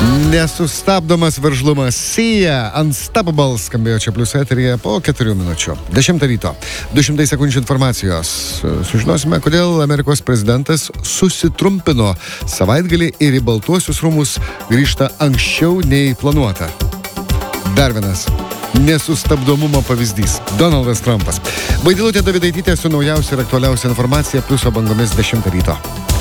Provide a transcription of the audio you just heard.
Nesustabdomas veržlumas Sia Unstoppable skambėjo čia plius eteryje po 4 minučių. 10 ryto. 200 sekundžių informacijos. Sužinosime, kodėl Amerikos prezidentas susitrumpino savaitgalį ir į Baltuosius rūmus grįžta anksčiau nei planuota. Dar vienas nesustabdomumo pavyzdys. Donaldas Trumpas. Vaidilutė Davidaitytė su naujausia ir aktualiausia informacija pliuso bangomis 10 ryto.